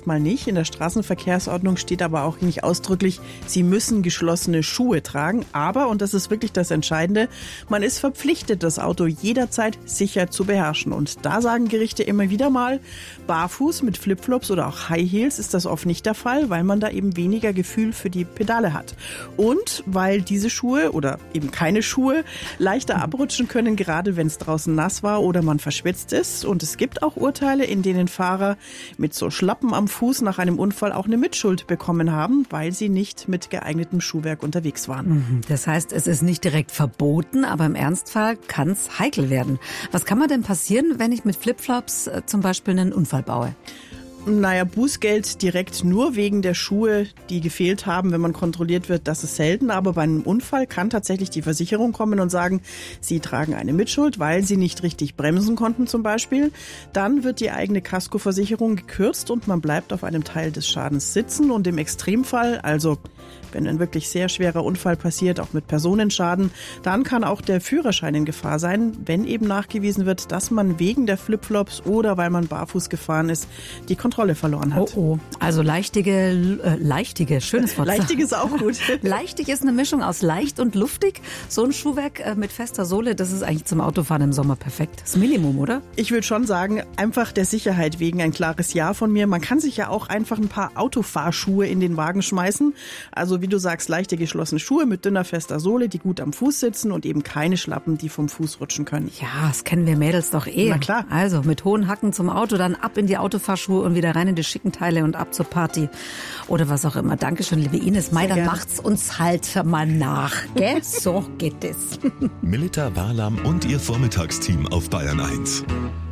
erstmal nicht. In der Straßenverkehrsordnung steht aber auch nicht ausdrücklich, Sie müssen geschlossene Schuhe tragen. Aber, und das ist wirklich das Entscheidende, man ist verpflichtet, das Auto jederzeit sicher zu beherrschen. Und da sagen Gerichte immer wieder mal, barfuß mit Flipflops oder auch High Heels ist das oft nicht der Fall, weil man da eben weniger Gefühl für die Pedale hat. Und weil diese Schuhe oder eben keine Schuhe leichter abrutschen können, gerade wenn es draußen nass war oder man verschwitzt ist. Und es gibt auch Urteile, in denen Fahrer mit so Schlappen am Fuß nach einem Unfall auch eine Mitschuld bekommen haben, weil sie nicht mit geeignetem Schuhwerk unterwegs waren. Das heißt, es ist nicht direkt verboten, aber im Ernstfall kann es heikel werden. Was kann mir denn passieren, wenn ich mit Flipflops zum Beispiel einen Unfall baue? Naja, Bußgeld direkt nur wegen der Schuhe, die gefehlt haben, wenn man kontrolliert wird, das ist selten. Aber bei einem Unfall kann tatsächlich die Versicherung kommen und sagen, Sie tragen eine Mitschuld, weil Sie nicht richtig bremsen konnten zum Beispiel. Dann wird die eigene Kaskoversicherung gekürzt und man bleibt auf einem Teil des Schadens sitzen. Und im Extremfall, also wenn ein wirklich sehr schwerer Unfall passiert, auch mit Personenschaden, dann kann auch der Führerschein in Gefahr sein, wenn eben nachgewiesen wird, dass man wegen der Flipflops oder weil man barfuß gefahren ist, die Kontrolle verloren hat. Oh. Also leichtige, schönes Wort. Leichtig ist auch gut. Leichtig ist eine Mischung aus leicht und luftig. So ein Schuhwerk mit fester Sohle, das ist eigentlich zum Autofahren im Sommer perfekt. Das Minimum, oder? Ich würde schon sagen, einfach der Sicherheit wegen ein klares Ja von mir. Man kann sich ja auch einfach ein paar Autofahrschuhe in den Wagen schmeißen. Also wie du sagst, leichte geschlossene Schuhe mit dünner fester Sohle, die gut am Fuß sitzen und eben keine Schlappen, die vom Fuß rutschen können. Ja, das kennen wir Mädels doch eh. Na klar. Also mit hohen Hacken zum Auto, dann ab in die Autofahrschuhe und wieder rein in die schicken Teile und ab zur Party. Oder was auch immer. Dankeschön, liebe Ines. Mai, dann macht's uns halt mal nach. Gell? So geht es. Melita Walam und ihr Vormittagsteam auf Bayern 1.